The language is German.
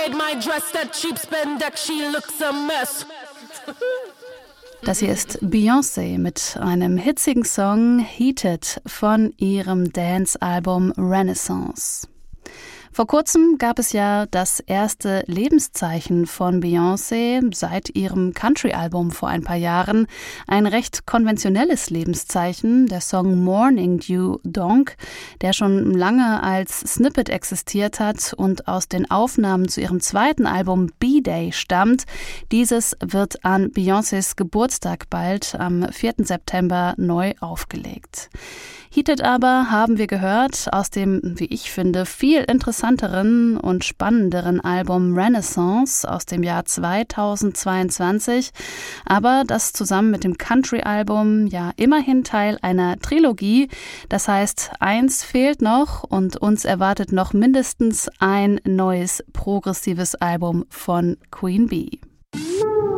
made my dress that cheap spandex, she looks a mess. Das hier ist Beyoncé mit einem hitzigen Song Heated von ihrem Dance-Album Renaissance. Vor kurzem gab es ja das erste Lebenszeichen von Beyoncé seit ihrem Country-Album vor ein paar Jahren. Ein recht konventionelles Lebenszeichen, der Song Morning Dew Donk, der schon lange als Snippet existiert hat und aus den Aufnahmen zu ihrem zweiten Album B-Day stammt. Dieses wird an Beyoncés Geburtstag bald am 4. September neu aufgelegt. Heated aber, haben wir gehört, aus dem, wie ich finde, viel interessanteren und spannenderen Album Renaissance aus dem Jahr 2022. Aber das zusammen mit dem Country-Album ja immerhin Teil einer Trilogie. Das heißt, eins fehlt noch und uns erwartet noch mindestens ein neues progressives Album von Queen Bee.